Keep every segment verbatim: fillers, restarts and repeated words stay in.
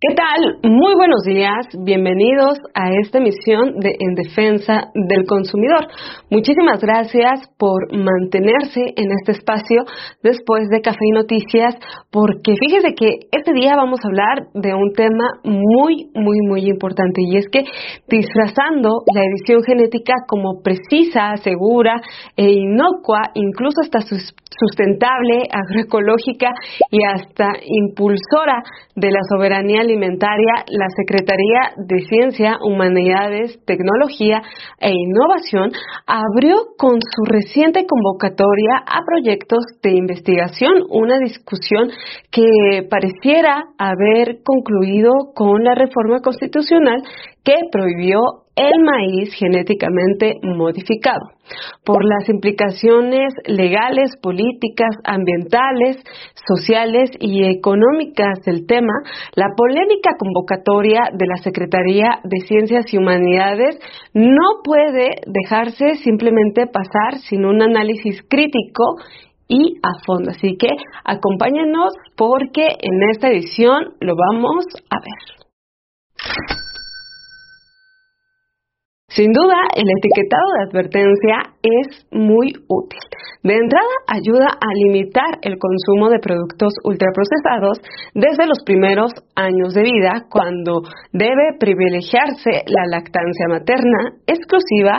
¿Qué tal? Muy buenos días, bienvenidos a esta emisión de En Defensa del Consumidor. Muchísimas gracias por mantenerse en este espacio después de Café y Noticias, porque fíjese que este día vamos a hablar de un tema muy, muy, muy importante, y es que disfrazando la edición genética como precisa, segura e inocua, incluso hasta sustentable, agroecológica y hasta impulsora de la soberanía alimentaria, la Secretaría de Ciencia, Humanidades, Tecnología e Innovación abrió con su reciente convocatoria a proyectos de investigación una discusión que pareciera haber concluido con la reforma constitucional que prohibió el maíz genéticamente modificado. Por las implicaciones legales, políticas, ambientales, sociales y económicas del tema, la polémica convocatoria de la Secretaría de Ciencias y Humanidades no puede dejarse simplemente pasar sin un análisis crítico y a fondo. Así que acompáñenos porque en esta edición lo vamos a ver. Sin duda, el etiquetado de advertencia es muy útil. De entrada, ayuda a limitar el consumo de productos ultraprocesados desde los primeros años de vida, cuando debe privilegiarse la lactancia materna exclusiva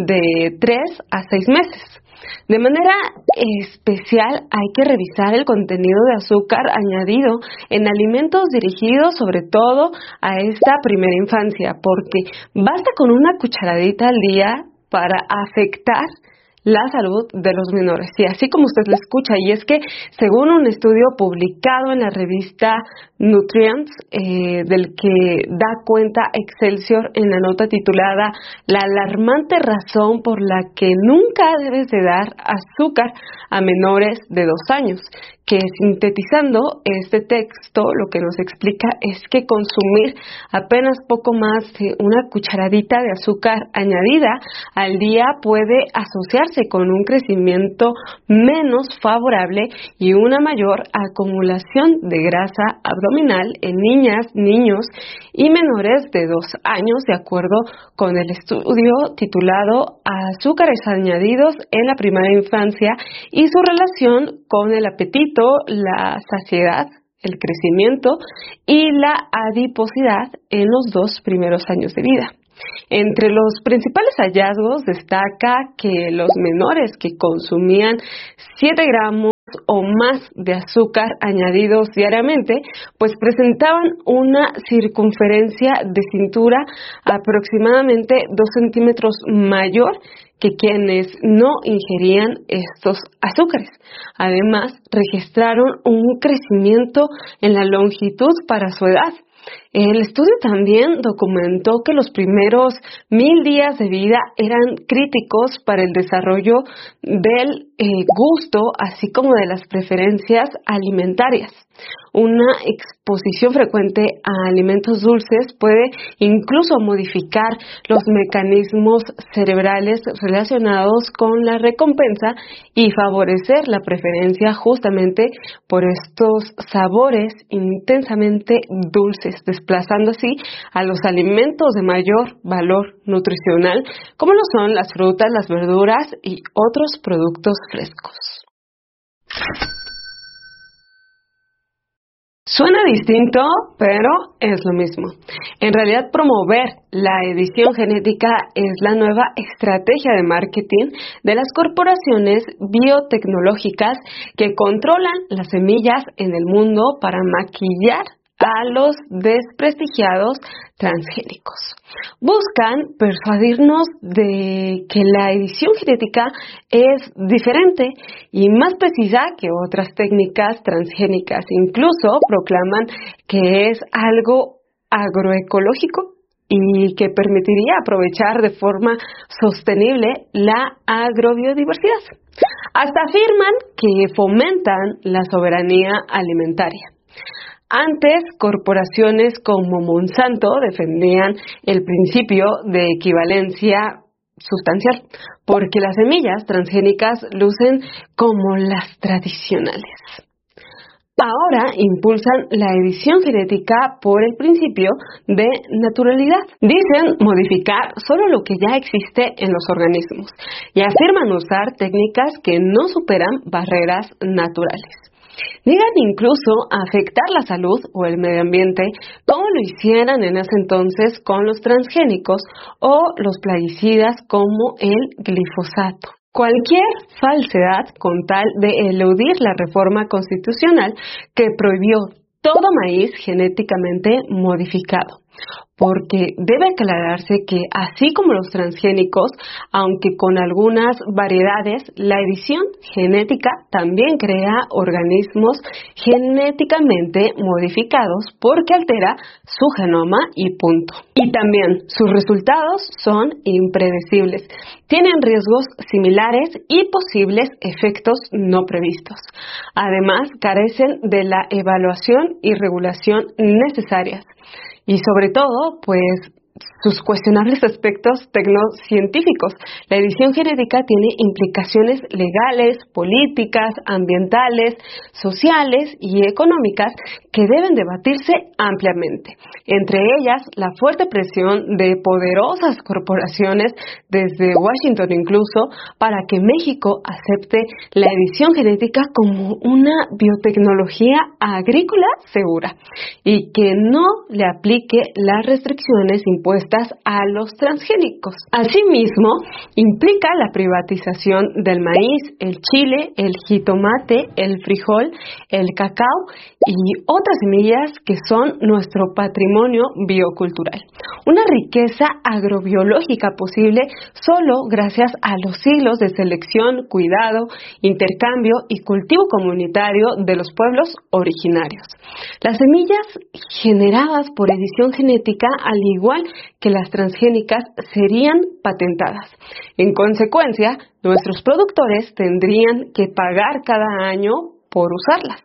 de tres a seis meses. De manera especial hay que revisar el contenido de azúcar añadido en alimentos dirigidos sobre todo a esta primera infancia, porque basta con una cucharadita al día para afectar la salud de los menores. Y así como usted lo escucha, y es que según un estudio publicado en la revista Nutrients, eh, del que da cuenta Excelsior en la nota titulada La alarmante razón por la que nunca debes de dar azúcar a menores de dos años, que sintetizando este texto lo que nos explica es que consumir apenas poco más de una cucharadita de azúcar añadida al día puede asociarse con un crecimiento menos favorable y una mayor acumulación de grasa abdominal en niñas, niños y menores de dos años, de acuerdo con el estudio titulado Azúcares añadidos en la primera infancia y su relación con el apetito, la saciedad, el crecimiento y la adiposidad en los dos primeros años de vida. Entre los principales hallazgos destaca que los menores que consumían siete gramos o más de azúcar añadidos diariamente, pues presentaban una circunferencia de cintura aproximadamente dos centímetros mayor que quienes no ingerían estos azúcares. Además, registraron un crecimiento en la longitud para su edad. El estudio también documentó que los primeros mil días de vida eran críticos para el desarrollo del eh, gusto, así como de las preferencias alimentarias. Una exposición frecuente a alimentos dulces puede incluso modificar los mecanismos cerebrales relacionados con la recompensa y favorecer la preferencia justamente por estos sabores intensamente dulces, desplazando así a los alimentos de mayor valor nutricional, como lo son las frutas, las verduras y otros productos frescos. Suena distinto, pero es lo mismo. En realidad, promover la edición genética es la nueva estrategia de marketing de las corporaciones biotecnológicas que controlan las semillas en el mundo para maquillar a los desprestigiados transgénicos. Buscan persuadirnos de que la edición genética es diferente y más precisa que otras técnicas transgénicas. Incluso proclaman que es algo agroecológico y que permitiría aprovechar de forma sostenible la agrobiodiversidad. Hasta afirman que fomentan la soberanía alimentaria. Antes, corporaciones como Monsanto defendían el principio de equivalencia sustancial, porque las semillas transgénicas lucen como las tradicionales. Ahora impulsan la edición genética por el principio de naturalidad. Dicen modificar solo lo que ya existe en los organismos y afirman usar técnicas que no superan barreras naturales. Niegan incluso afectar la salud o el medio ambiente como lo hicieran en ese entonces con los transgénicos o los plaguicidas como el glifosato. Cualquier falsedad con tal de eludir la reforma constitucional que prohibió todo maíz genéticamente modificado. Porque debe aclararse que así como los transgénicos, aunque con algunas variedades, la edición genética también crea organismos genéticamente modificados porque altera su genoma y punto. Y también sus resultados son impredecibles, tienen riesgos similares y posibles efectos no previstos. Además, carecen de la evaluación y regulación necesarias. Y sobre todo, pues, sus cuestionables aspectos tecnocientíficos. La edición genética tiene implicaciones legales, políticas, ambientales, sociales y económicas que deben debatirse ampliamente. Entre ellas, la fuerte presión de poderosas corporaciones, desde Washington incluso, para que México acepte la edición genética como una biotecnología agrícola segura y que no le aplique las restricciones impuestas a los transgénicos. Asimismo, implica la privatización del maíz, el chile, el jitomate, el frijol, el cacao y otras semillas que son nuestro patrimonio biocultural. Una riqueza agrobiológica posible solo gracias a los siglos de selección, cuidado, intercambio y cultivo comunitario de los pueblos originarios. Las semillas generadas por edición genética, al igual que las transgénicas, serían patentadas. En consecuencia, nuestros productores tendrían que pagar cada año por usarlas.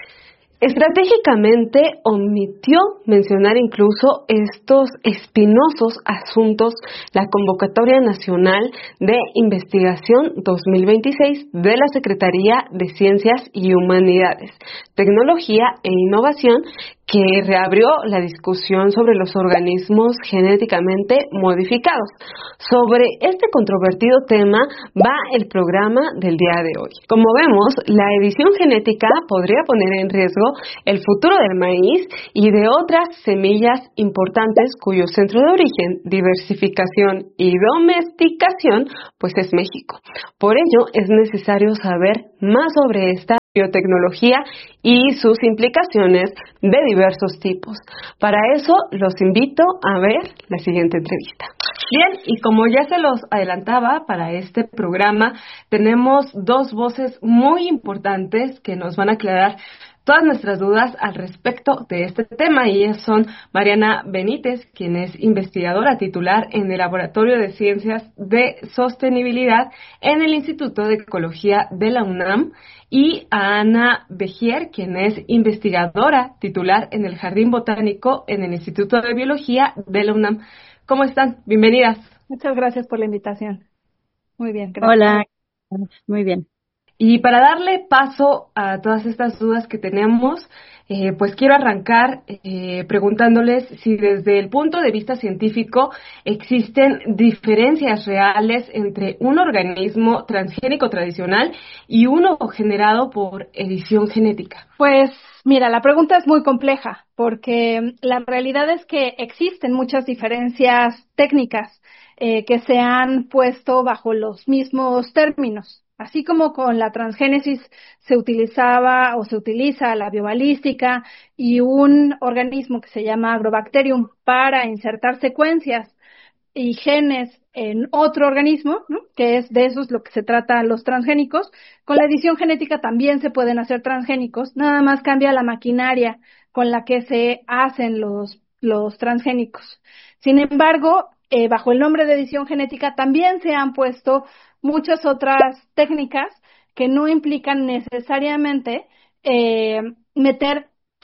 Estratégicamente omitió mencionar incluso estos espinosos asuntos la Convocatoria Nacional de Investigación dos mil veintiséis de la Secretaría de Ciencias y Humanidades, Tecnología e Innovación, que reabrió la discusión sobre los organismos genéticamente modificados. Sobre este controvertido tema va el programa del día de hoy. Como vemos, la edición genética podría poner en riesgo el futuro del maíz y de otras semillas importantes cuyo centro de origen, diversificación y domesticación pues es México. Por ello es necesario saber más sobre esta biotecnología y sus implicaciones de diversos tipos. Para eso los invito a ver la siguiente entrevista. Bien, y como ya se los adelantaba, para este programa tenemos dos voces muy importantes que nos van a aclarar todas nuestras dudas al respecto de este tema, y ellas son Mariana Benítez, quien es investigadora titular en el Laboratorio de Ciencias de Sostenibilidad en el Instituto de Ecología de la UNAM, y a Ana Begier, quien es investigadora titular en el Jardín Botánico en el Instituto de Biología de la UNAM. ¿Cómo están? Bienvenidas. Muchas gracias por la invitación. Muy bien, gracias. Hola, muy bien. Y para darle paso a todas estas dudas que tenemos, eh, pues quiero arrancar eh, preguntándoles si desde el punto de vista científico existen diferencias reales entre un organismo transgénico tradicional y uno generado por edición genética. Pues mira, la pregunta es muy compleja porque la realidad es que existen muchas diferencias técnicas eh, que se han puesto bajo los mismos términos. Así como con la transgénesis se utilizaba o se utiliza la biobalística y un organismo que se llama Agrobacterium para insertar secuencias y genes en otro organismo, ¿no?, que es de eso es lo que se trata los transgénicos. Con la edición genética también se pueden hacer transgénicos, nada más cambia la maquinaria con la que se hacen los, los transgénicos. Sin embargo, eh, bajo el nombre de edición genética también se han puesto muchas otras técnicas que no implican necesariamente eh, meter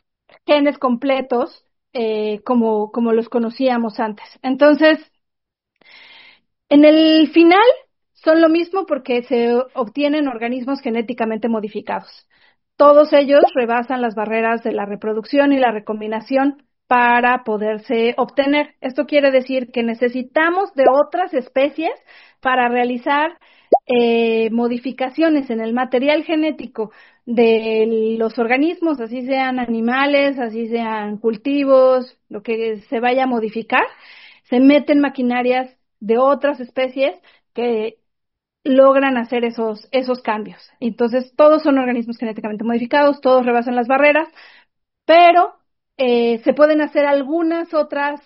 genes completos eh, como, como los conocíamos antes. Entonces, en el final son lo mismo porque se obtienen organismos genéticamente modificados. todos ellos rebasan las barreras de la reproducción y la recombinación para poderse obtener. Esto quiere decir que necesitamos de otras especies para realizar eh, modificaciones en el material genético de los organismos, así sean animales, así sean cultivos, lo que se vaya a modificar. Se meten maquinarias de otras especies que logran hacer esos, esos cambios. Entonces, todos son organismos genéticamente modificados, todos rebasan las barreras, pero eh, se pueden hacer algunas otras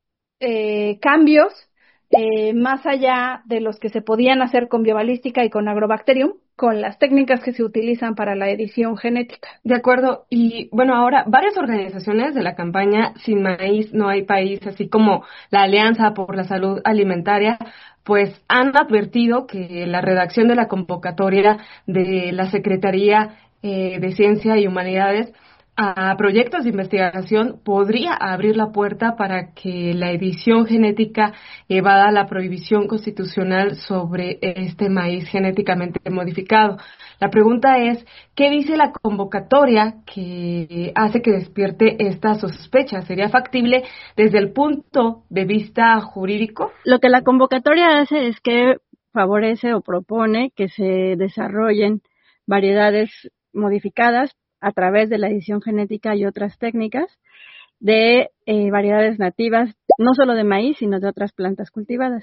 eh, cambios eh, más allá de los que se podían hacer con biobalística y con agrobacterium, con las técnicas que se utilizan para la edición genética. De acuerdo. Y bueno, ahora varias organizaciones de la campaña Sin Maíz No Hay País, así como la Alianza por la Salud Alimentaria, pues han advertido que la redacción de la convocatoria de la Secretaría eh, de Ciencia y Humanidades a proyectos de investigación podría abrir la puerta para que la edición genética evada la prohibición constitucional sobre este maíz genéticamente modificado. La pregunta es, ¿qué dice la convocatoria que hace que despierte esta sospecha? ¿Sería factible desde el punto de vista jurídico? Lo que la convocatoria hace es que favorece o propone que se desarrollen variedades modificadas a través de la edición genética y otras técnicas de eh, variedades nativas, no solo de maíz, sino de otras plantas cultivadas.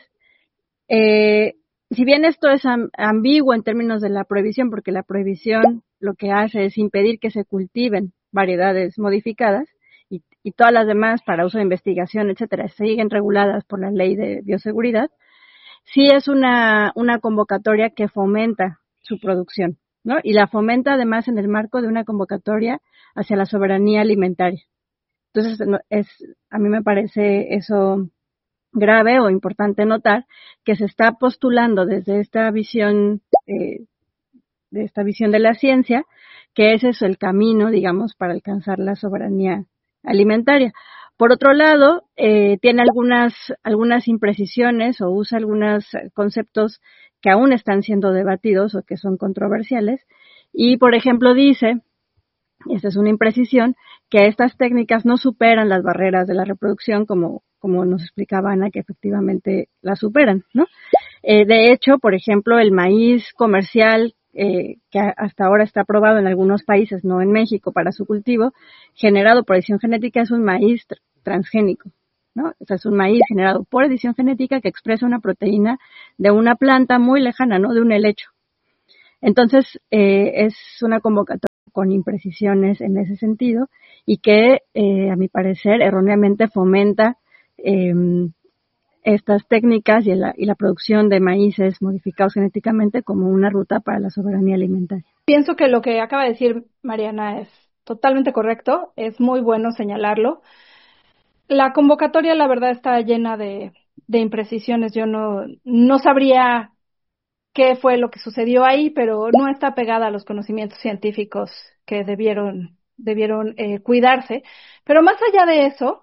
Eh, si bien esto es am- ambiguo en términos de la prohibición, porque la prohibición lo que hace es impedir que se cultiven variedades modificadas y, y todas las demás para uso de investigación, etcétera, siguen reguladas por la ley de bioseguridad, sí es una, una convocatoria que fomenta su producción, ¿no? Y la fomenta además en el marco de una convocatoria hacia la soberanía alimentaria. Entonces, no, es, a mí me parece eso grave o importante notar que se está postulando desde esta visión, eh, de esta visión de la ciencia, que ese es el camino, digamos, para alcanzar la soberanía alimentaria. Por otro lado, eh, tiene algunas, algunas imprecisiones o usa algunos conceptos que aún están siendo debatidos o que son controversiales. Y, por ejemplo, dice, y esta es una imprecisión, que estas técnicas no superan las barreras de la reproducción, como, como nos explicaba Ana, que efectivamente las superan, ¿no? Eh, de hecho, por ejemplo, el maíz comercial, eh, que hasta ahora está aprobado en algunos países, no en México, para su cultivo, generado por edición genética, es un maíz tr- transgénico, ¿no? O sea, es un maíz generado por edición genética que expresa una proteína de una planta muy lejana, ¿no? De un helecho. Entonces, eh, es una convocatoria con imprecisiones en ese sentido y que, eh, a mi parecer, erróneamente fomenta eh, estas técnicas y la, y la producción de maíces modificados genéticamente como una ruta para la soberanía alimentaria. Pienso que lo que acaba de decir Mariana es totalmente correcto, es muy bueno señalarlo. La convocatoria, la verdad, está llena de, de imprecisiones. Yo no, no sabría qué fue lo que sucedió ahí, pero no está pegada a los conocimientos científicos que debieron, debieron eh, cuidarse. Pero más allá de eso,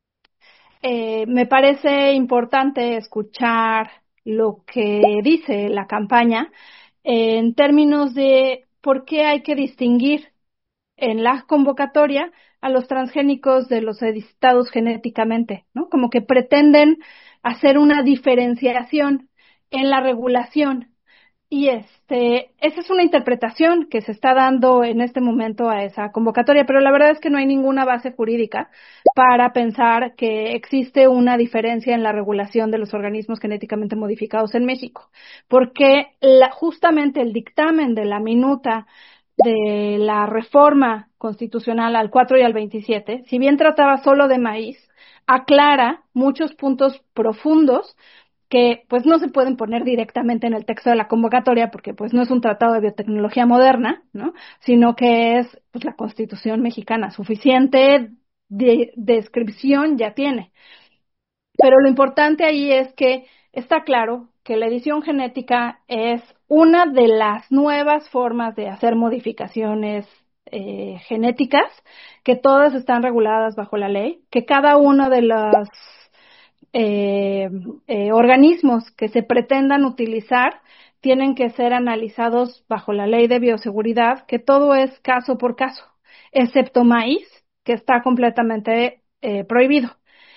eh, me parece importante escuchar lo que dice la campaña eh, en términos de por qué hay que distinguir en la convocatoria a los transgénicos de los editados genéticamente, ¿no? Como que pretenden hacer una diferenciación en la regulación. Y este, esa es una interpretación que se está dando en este momento a esa convocatoria, pero la verdad es que no hay ninguna base jurídica para pensar que existe una diferencia en la regulación de los organismos genéticamente modificados en México, porque la, justamente el dictamen de la minuta de la reforma constitucional al cuatro y al veintisiete, si bien trataba solo de maíz, aclara muchos puntos profundos que pues no se pueden poner directamente en el texto de la convocatoria porque pues no es un tratado de biotecnología moderna, ¿no? Sino que es pues la Constitución mexicana, suficiente de, descripción ya tiene. Pero lo importante ahí es que está claro que la edición genética es una de las nuevas formas de hacer modificaciones eh, genéticas, que todas están reguladas bajo la ley, que cada uno de los eh, eh, organismos que se pretendan utilizar tienen que ser analizados bajo la ley de bioseguridad, que todo es caso por caso, excepto maíz, que está completamente eh, prohibido.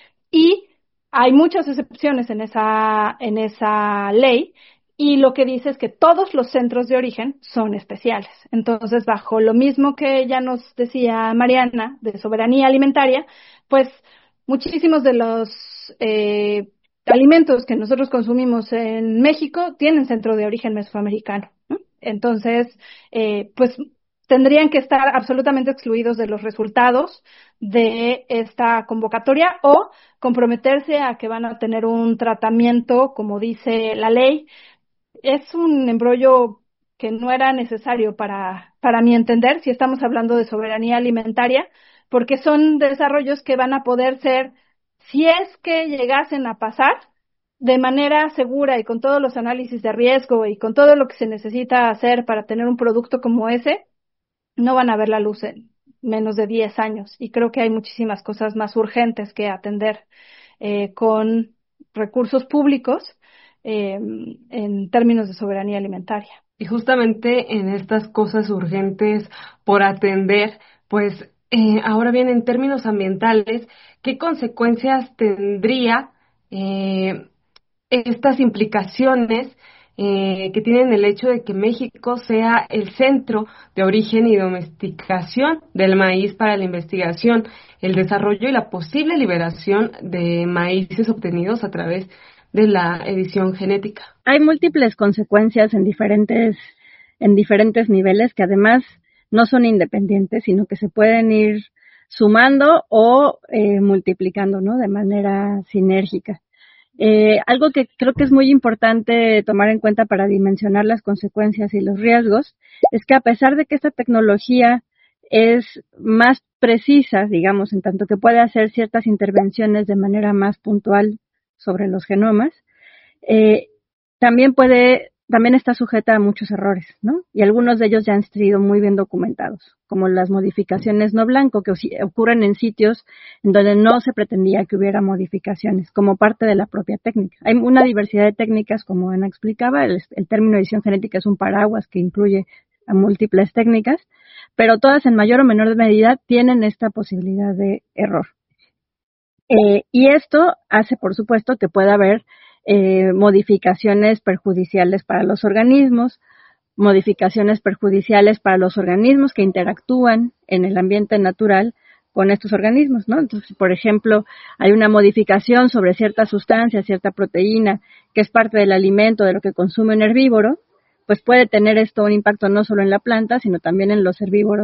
Y hay muchas excepciones en esa, en esa ley, y lo que dice es que todos los centros de origen son especiales. Entonces, bajo lo mismo que ya nos decía Mariana de soberanía alimentaria, pues muchísimos de los eh, alimentos que nosotros consumimos en México tienen centro de origen mesoamericano, ¿no? Entonces, eh, pues tendrían que estar absolutamente excluidos de los resultados de esta convocatoria o comprometerse a que van a tener un tratamiento, como dice la ley. Es un embrollo que no era necesario para, para mi entender, si estamos hablando de soberanía alimentaria, porque son desarrollos que van a poder ser, si es que llegasen a pasar, de manera segura y con todos los análisis de riesgo y con todo lo que se necesita hacer para tener un producto como ese, no van a ver la luz en menos de diez años. Y creo que hay muchísimas cosas más urgentes que atender eh, con recursos públicos eh, en términos de soberanía alimentaria. Y justamente en estas cosas urgentes por atender, pues eh, ahora bien, en términos ambientales, ¿qué consecuencias tendría eh, estas implicaciones eh, que tienen el hecho de que México sea el centro de origen y domesticación del maíz para la investigación, el desarrollo y la posible liberación de maíces obtenidos a través de la edición genética? Hay múltiples consecuencias en diferentes, en diferentes niveles que además no son independientes, sino que se pueden ir sumando o eh, multiplicando, ¿no? De manera sinérgica. Eh, algo que creo que es muy importante tomar en cuenta para dimensionar las consecuencias y los riesgos es que a pesar de que esta tecnología es más precisa, digamos, en tanto que puede hacer ciertas intervenciones de manera más puntual sobre los genomas, eh, también puede, también está sujeta a muchos errores, ¿no? Y algunos de ellos ya han sido muy bien documentados, como las modificaciones no blanco que ocurren en sitios en donde no se pretendía que hubiera modificaciones, como parte de la propia técnica. Hay una diversidad de técnicas, como Ana explicaba, el, el término edición genética es un paraguas que incluye a múltiples técnicas, pero todas en mayor o menor medida tienen esta posibilidad de error. Eh, y esto hace, por supuesto, que pueda haber eh, modificaciones perjudiciales para los organismos, modificaciones perjudiciales para los organismos que interactúan en el ambiente natural con estos organismos, ¿no? Entonces, por ejemplo, hay una modificación sobre cierta sustancia, cierta proteína, que es parte del alimento, de lo que consume un herbívoro, pues puede tener esto un impacto no solo en la planta, sino también en los herbívoros